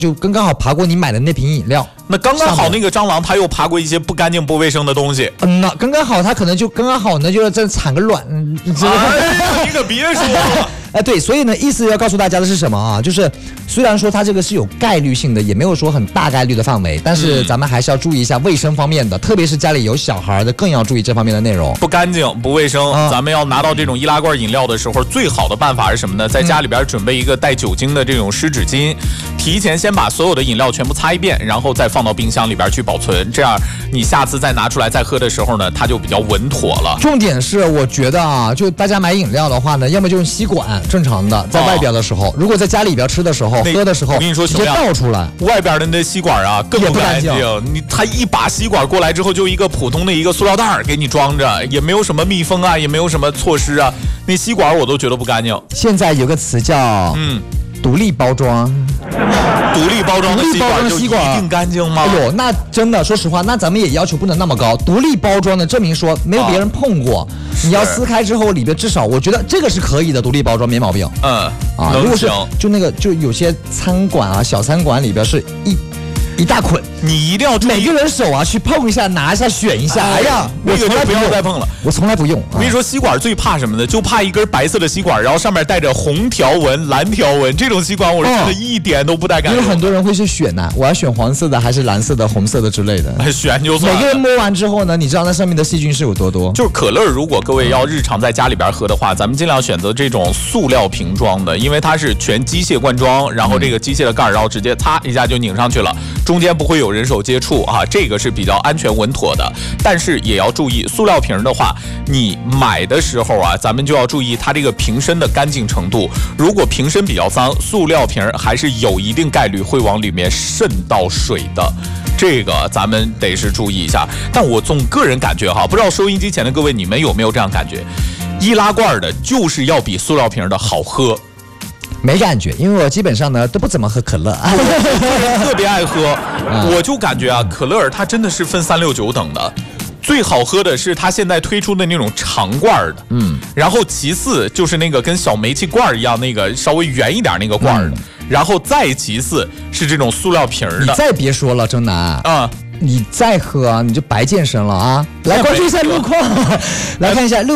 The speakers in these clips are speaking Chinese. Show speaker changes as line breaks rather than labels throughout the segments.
就刚刚好爬过你买的那瓶饮料。
那刚刚好那个蟑螂它又爬过一些不干净不卫生的东西。
那刚刚好它可能就刚刚好呢，就是在产个卵。
你可别说了。
对，所以呢，意思要告诉大家的是什么啊？就是虽然说它这个是有概率性的，也没有说很大概率的范围，但是咱们还是要注意一下卫生方面的，特别是家里有小孩的，更要注意这方面的内容。
不干净、不卫生，咱们要拿到这种易拉罐饮料的时候，最好的办法是什么呢？在家里边准备一个带酒精的这种湿纸巾，提前先把所有的饮料全部擦一遍，然后再放到冰箱里边去保存，这样你下次再拿出来再喝的时候呢，它就比较稳妥了。
重点是，我觉得啊，就大家买饮料的话呢，要么就用吸管。正常的，在外边的时候，如果在家里边吃的时候、喝的时候，
我跟你说，
直接倒出来。
外边的那吸管啊，更不干净。他一把吸管过来之后，就一个普通的一个塑料袋给你装着，也没有什么密封啊，也没有什么措施啊。那吸管我都觉得不干净。
现在有个词叫独立包装。
独立包装的吸管一定干净吗？
哎呦，那真的，说实话，那咱们也要求不能那么高。独立包装的证明说没有别人碰过，你要撕开之后里边至少，我觉得这个是可以的，独立包装没毛病。如果是就那个就有些餐馆啊，小餐馆里边是一大捆，
你一定要注意
每个人手啊去碰一下，拿一下，选一下。哎呀，
我从来不要再碰了，
我从来不用。
我跟你说，吸管最怕什么呢？就怕一根白色的吸管，然后上面带着红条纹、蓝条纹，这种吸管我是真的一点都不带感。
因为很多人会去选呢，我要选黄色的还是蓝色的、红色的之类的。
选就算了。
每个人摸完之后呢，你知道那上面的细菌是有多多。
就是可乐，如果各位要日常在家里边喝的话，咱们尽量选择这种塑料瓶装的，因为它是全机械灌装，然后这个机械的盖儿，然后直接擦一下就拧上去了，中间不会有人手接触啊，这个是比较安全稳妥的。但是也要注意，塑料瓶的话，你买的时候啊，咱们就要注意它这个瓶身的干净程度。如果瓶身比较脏，塑料瓶还是有一定概率会往里面渗到水的。这个咱们得是注意一下。但我总个人感觉哈，不知道收音机前的各位你们有没有这样感觉？易拉罐的就是要比塑料瓶的好喝。
没感觉，因为我基本上呢都不怎么喝可乐，
特别爱喝。我就感觉啊，可乐它真的是分369等的。最好喝的是它现在推出的那种长罐的，然后其次就是那个跟小煤气罐一样，那个稍微圆一点那个罐的，然后再其次是这种塑料瓶的。
你再别说了，征南你再喝你就白健身了啊！来关注一下路况，来看一下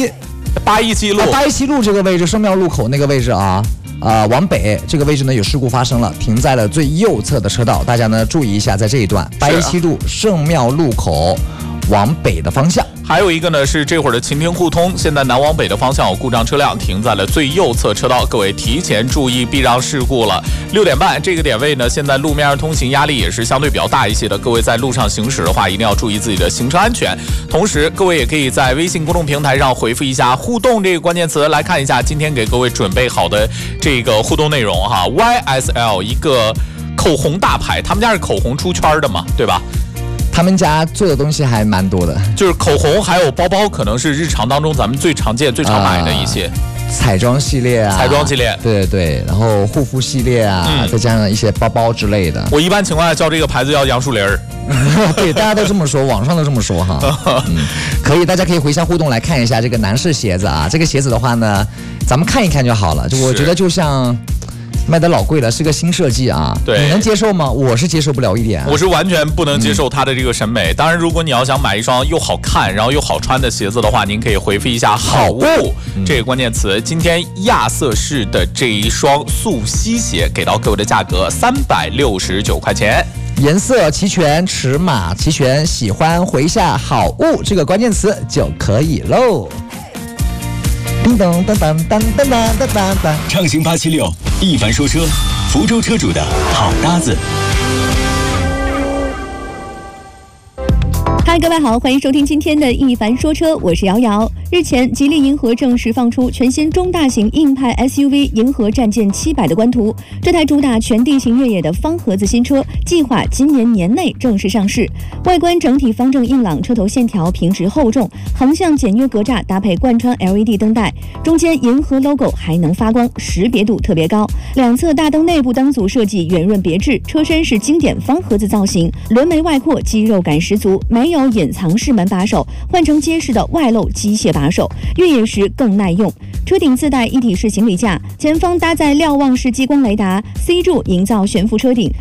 617路
817路这个位置，圣庙路口那个位置啊。往北这个位置呢有事故发生了，停在了最右侧的车道，大家呢注意一下，在这一段817路圣庙路口往北的方向。
还有一个呢是这会儿的秦庭互通，现在南往北的方向有故障车辆停在了最右侧车道，各位提前注意避让事故了。6点半这个点位呢，现在路面通行压力也是相对比较大一些的，各位在路上行驶的话，一定要注意自己的行车安全。同时，各位也可以在微信公众平台上回复一下"互动"这个关键词，来看一下今天给各位准备好的这个互动内容哈。YSL 一个口红大牌，他们家是口红出圈的嘛，对吧？
他们家做的东西还蛮多的，
就是口红还有包包，可能是日常当中咱们最常见、最常买的一些。
彩妆系列啊，对，然后护肤系列啊，再加上一些包包之类的。
我一般情况下叫这个牌子叫杨树林儿。
对，大家都这么说，网上都这么说哈。可以，大家可以回向互动来看一下这个男士鞋子啊。这个鞋子的话呢，咱们看一看就好了。就我觉得就像卖的老贵了，是个新设计啊。
对，
你能接受吗？我是接受不了一点。
我是完全不能接受它的这个审美。当然，如果你要想买一双又好看，然后又好穿的鞋子的话，您可以回复一下"好物"这个关键词。今天亚瑟士的这一双速吸鞋给到各位的价格369块钱。
颜色齐全，尺码齐全，喜欢回下"好物"这个关键词就可以喽。叮咚当当当当当当当，
畅行876，一凡说车，福州车主的好搭子。
嗨，各位好，欢迎收听今天的一凡说车，我是瑶瑶。日前，吉利银河正式放出全新中大型硬派 SUV 银河战舰700的官图。这台主打全地形越野的方盒子新车，计划今年年内正式上市。外观整体方正硬朗，车头线条平直厚重，横向简约格栅搭配贯穿 LED 灯带，中间银河 logo 还能发光，识别度特别高。两侧大灯内部灯组设计圆润别致，车身是经典方盒子造型，轮眉外扩，肌肉感十足，没有隐藏式门把手，换成结实的外露机械把手，越野时更耐用。车顶自带一体式行李架，前方搭载瞭望式激光雷达 ，C 柱营造悬浮车顶，